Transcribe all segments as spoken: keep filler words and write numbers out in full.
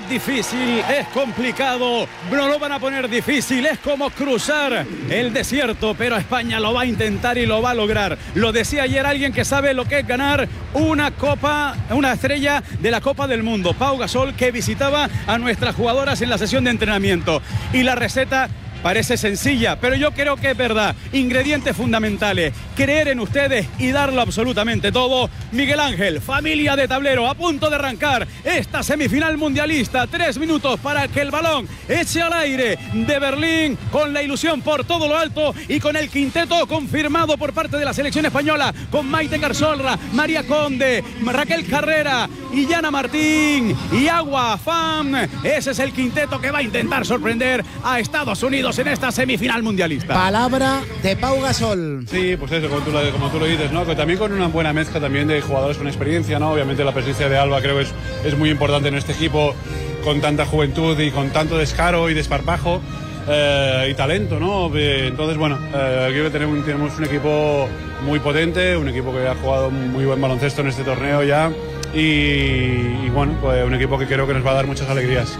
difícil, es complicado, no lo van a poner difícil, es como cruzar el desierto, pero España lo va a intentar y lo va a lograr. Lo decía ayer alguien que sabe lo que es ganar una copa, una estrella de la Copa del Mundo, Pau Gasol, que visitaba a nuestras jugadoras en la sesión de entrenamiento. Y la receta parece sencilla, pero yo creo que es verdad. Ingredientes fundamentales, creer en ustedes y darlo absolutamente todo. Miguel Ángel, familia de tablero, a punto de arrancar esta semifinal mundialista. Tres minutos para que el balón eche al aire de Berlín, con la ilusión por todo lo alto y con el quinteto confirmado por parte de la selección española, con Maite Carsolra, María Conde, Raquel Carrera, Illana Martín y Agua Fam. Ese es el quinteto que va a intentar sorprender a Estados Unidos en esta semifinal mundialista. Palabra de Pau Gasol. Sí, pues eso, como tú lo, como tú lo dices, ¿no? Que también con una buena mezcla también de jugadores con experiencia, ¿no? Obviamente la presencia de Alba creo que es, es muy importante en este equipo, con tanta juventud y con tanto descaro y desparpajo eh, y talento, ¿no? Entonces, bueno, eh, creo que tenemos, tenemos un equipo muy potente, un equipo que ha jugado muy buen baloncesto en este torneo ya y, y bueno, pues un equipo que creo que nos va a dar muchas alegrías.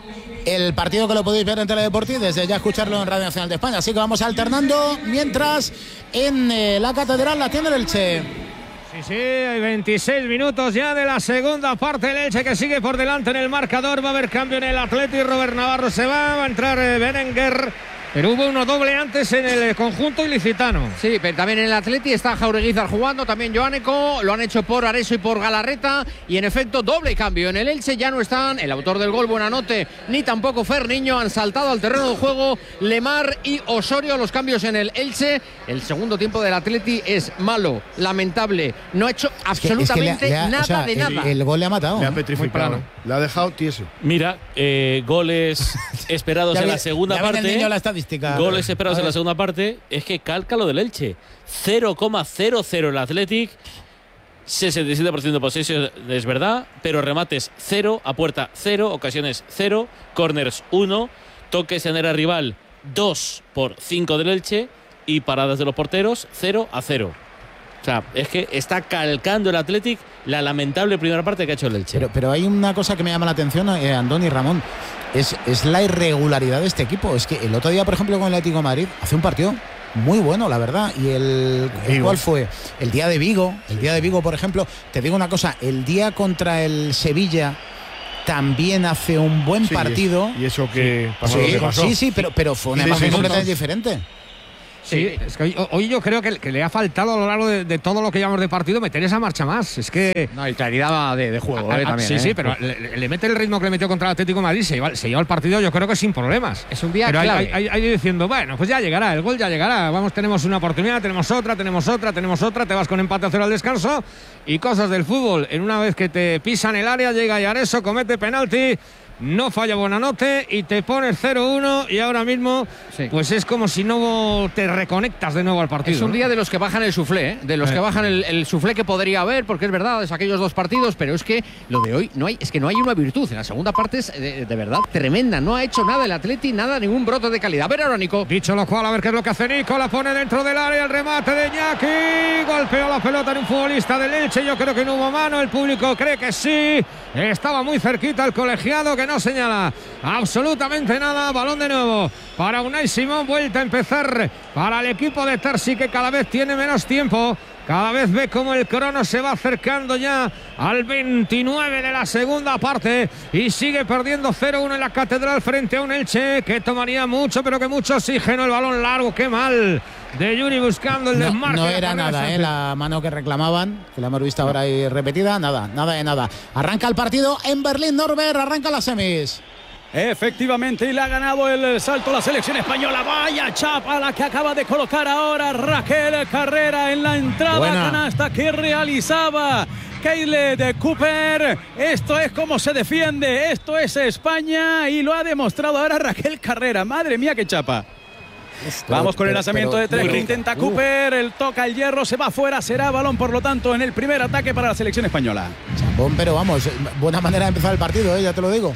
El partido que lo podéis ver en Teledeporti, desde ya escucharlo en Radio Nacional de España. Así que vamos alternando, mientras en eh, la Catedral la tiene el Elche. Sí, sí, hay veintiséis minutos ya de la segunda parte. El Elche que sigue por delante en el marcador. Va a haber cambio en el Atleti. Robert Navarro se va, va a entrar eh, Berenguer. Pero hubo uno doble antes en el conjunto ilicitano. Sí, pero también en el Atleti está Jaureguizar jugando, también Joaneco, lo han hecho por Areso y por Galarreta, y en efecto doble cambio. En el Elche ya no están el autor del gol Buenanote ni tampoco Fer Niño, han saltado al terreno de juego Lemar y Osorio. Los cambios en el Elche. El segundo tiempo del Atleti es malo, lamentable, no ha hecho absolutamente es que, es que le, le ha, nada o sea, de el, nada. El gol le ha matado. Le ha petrificado, le ha dejado tieso. Mira, eh, goles esperados en la segunda ya parte. El niño la estadística. Goles esperados en la segunda parte. Es que calca lo del Elche. cero coma cero cero el Athletic. sesenta y siete por ciento de posesión, es verdad, pero remates cero, a puerta cero, ocasiones cero, corners uno, toques en área rival dos por cinco del Elche y paradas de los porteros cero a cero. O sea, es que está calcando el Athletic la lamentable primera parte que ha hecho el Elche. Pero, pero hay una cosa que me llama la atención, eh, Andoni y Ramón, es, es la irregularidad de este equipo. Es que el otro día, por ejemplo, con el Atlético de Madrid, hace un partido muy bueno, la verdad. Y el, el ¿cuál fue? El día de Vigo. El día de Vigo, por ejemplo, te digo una cosa, el día contra el Sevilla también hace un buen sí, partido. Y eso que pasó, sí, que pasó. sí, sí, pero, pero fue una imagen completamente diferente. Sí, es que hoy, hoy yo creo que, que le ha faltado a lo largo de, de todo lo que llamamos de partido meter esa marcha más. Es que. No, y claridad de, de juego, a, eh, a, también. Sí, eh. sí, pero le, le mete el ritmo que le metió contra el Atlético de Madrid. Se lleva, se lleva el partido, yo creo que sin problemas. Es un día pero clave. Hay, hay, hay diciendo, bueno, pues ya llegará, el gol ya llegará. Vamos, tenemos una oportunidad, tenemos otra, tenemos otra, tenemos otra. Te vas con empate a cero al descanso. Y cosas del fútbol. En una vez que te pisan el área, llega Yareso, comete penalti. No falla Buenanote y te pones cero uno y ahora mismo sí. Pues es como si no te reconectas de nuevo al partido. Es un ¿no? día de los que bajan el suflé, ¿eh? de los eh. que bajan el, el suflé que podría haber, porque es verdad, es aquellos dos partidos, pero es que lo de hoy no hay, es que no hay una virtud. En la segunda parte es de, de verdad tremenda, no ha hecho nada el Atleti, nada, ningún brote de calidad. A ver ahora, Nico. Dicho lo cual, a ver qué es lo que hace Nico, la pone dentro del área, el remate de Iñaki, golpeó la pelota en un futbolista del Elche, yo creo que no hubo mano, el público cree que sí, estaba muy cerquita el colegiado que no señala absolutamente nada. Balón de nuevo para Unai Simón, vuelta a empezar para el equipo de Tarsi, que cada vez tiene menos tiempo, cada vez ve como el crono se va acercando ya al veintinueve de la segunda parte y sigue perdiendo cero uno en la Catedral frente a un Elche que tomaría mucho, pero que mucho oxígeno. El balón largo, qué mal de Yuri buscando el no, desmarque. No era nada, eh, la mano que reclamaban, que la hemos visto ahora ahí repetida, nada, nada de nada. Arranca el partido en Berlín, Norbert, arranca las semis. Efectivamente, y le ha ganado el salto la selección española. Vaya chapa la que acaba de colocar ahora Raquel Carrera en la entrada Buena. canasta que realizaba Kyle de Cooper. Esto es como se defiende, esto es España y lo ha demostrado ahora Raquel Carrera. Madre mía, qué chapa. Esto, Vamos con el lanzamiento de tres que intenta Cooper, el toca el hierro, se va afuera, será balón por lo tanto en el primer ataque para la selección española. Chapón, pero vamos, buena manera de empezar el partido, ¿eh? Ya te lo digo.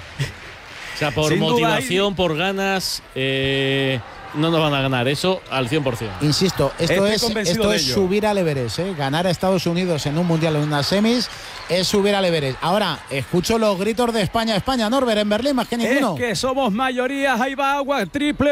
O sea, por Sin motivación, duda, por ganas, eh, no nos van a ganar eso al cien por ciento. Insisto, esto Estoy es, esto es subir al Everest, ¿eh? Ganar a Estados Unidos en un mundial, en unas semis, es subir al Everest. Ahora, escucho los gritos de España, España, Norbert, en Berlín, más que ninguno. Es que somos mayorías, ahí va agua, triple,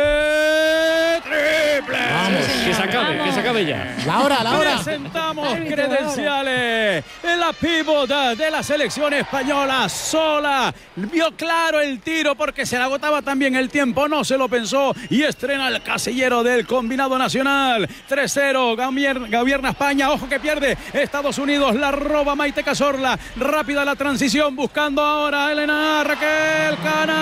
triple. Vamos. Que se acabe, que se acabe ya. La hora, la hora. Presentamos credenciales. La pívot de la selección española sola. Vio claro el tiro porque se le agotaba también el tiempo, no se lo pensó y estrena el casillero del combinado nacional. tres cero, gobierna España, ojo que pierde Estados Unidos, la roba Maite Cazorla. Rápida la transición, buscando ahora a Elena Raquel,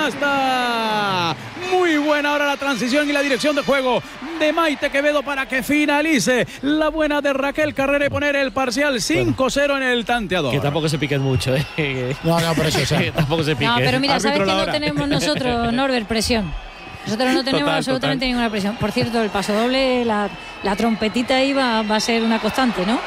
canasta. Muy buena ahora la transición y la dirección de juego de Maite Quevedo para que finalice la buena de Raquel Carrera y poner el parcial cinco cero en el tanteador. Que tampoco se piquen mucho, ¿eh? No, no, por eso, o sea. Que tampoco se piquen. No, pero mira, ¿sabes Árbitro, que la no hora. tenemos nosotros, Norbert, presión? Nosotros no tenemos Total, absolutamente total. ninguna presión. Por cierto, el paso doble, la, la trompetita ahí va, va a ser una constante, ¿no?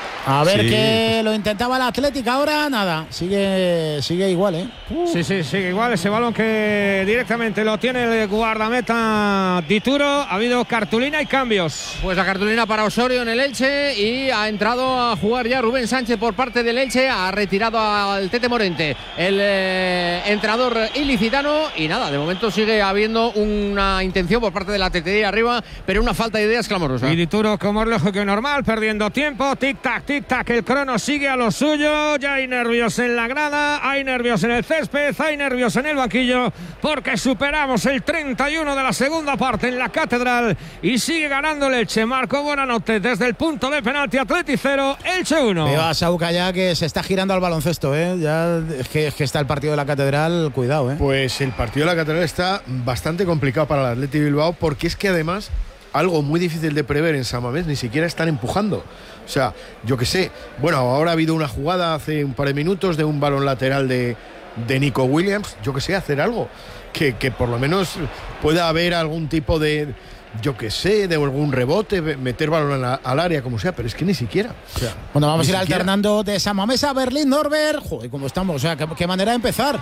A ver Sí. que lo intentaba la Atlética, ahora nada. Sigue, sigue igual, ¿eh? Sí, sí, sí, igual ese balón que directamente lo tiene el guardameta Dituro. Ha habido cartulina y cambios. Pues la cartulina para Osorio en el Elche y ha entrado a jugar ya Rubén Sánchez por parte del Elche. Ha retirado al Tete Morente, el eh, entrenador ilicitano. Y nada, de momento sigue habiendo una intención por parte de la tetería arriba, pero una falta de ideas clamorosa. Y Dituro, como es lógico y normal, perdiendo tiempo. Tic-tac, tic-tac, el crono sigue a lo suyo. Ya hay nervios en la grada, hay nervios en el césped, hay nervios en el banquillo, porque superamos el treinta y uno de la segunda parte en la Catedral y sigue ganando el Elche. Marco Buenanote desde el punto de penalti, Atleti cero, Elche uno. Veo a Sauca ya que se está girando al baloncesto, ¿eh? Ya es que, es que está el partido de la Catedral, cuidado, ¿eh? Pues el partido de la Catedral está bastante complicado para el Athletic Bilbao, porque es que además algo muy difícil de prever en San Mamés, ni siquiera están empujando. O sea, yo qué sé, bueno, ahora ha habido una jugada hace un par de minutos de un balón lateral de, de Nico Williams, yo qué sé, hacer algo, que, que por lo menos pueda haber algún tipo de, yo qué sé, de algún rebote, meter balón la, al área, como sea, pero es que ni siquiera. O sea, bueno, vamos a ir siquiera. alternando de San Mamés a Berlín, Norbert. Joder, ¿cómo estamos? O sea, ¿qué, qué manera de empezar?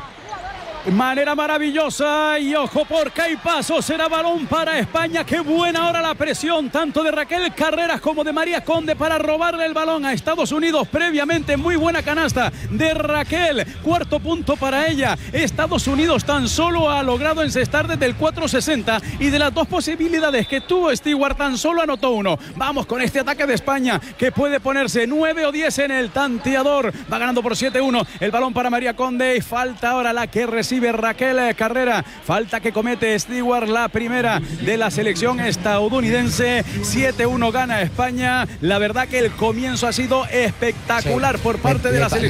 Manera maravillosa y ojo porque hay paso, será balón para España. Qué buena ahora la presión tanto de Raquel Carreras como de María Conde para robarle el balón a Estados Unidos. Previamente muy buena canasta de Raquel, cuarto punto para ella. Estados Unidos tan solo ha logrado encestar desde el cuatro sesenta y de las dos posibilidades que tuvo Stewart tan solo anotó uno. Vamos con este ataque de España que puede ponerse nueve o diez en el tanteador. Va ganando por siete uno el balón para María Conde y falta ahora la que recibe Raquel Carrera, falta que comete Stewart, la primera de la selección estadounidense. Siete uno gana España. La verdad que el comienzo ha sido espectacular Sí. por parte Le- de la le- selección.